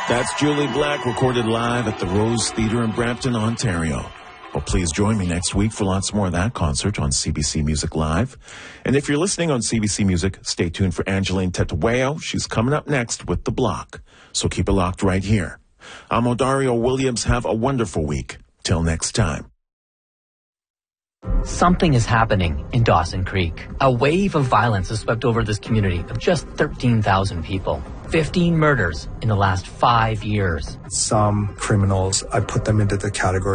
That's Julie Black, recorded live at the Rose Theatre in Brampton, Ontario. Well, please join me next week for lots more of that concert on CBC Music Live. And if you're listening on CBC Music, stay tuned for Angeline Tatueo. She's coming up next with The Block. So keep it locked right here. I'm Odario Williams. Have a wonderful week. Till next time. Something is happening in Dawson Creek. A wave of violence has swept over this community of just 13,000 people. 15 murders in the last 5 years. Some criminals, I put them into the category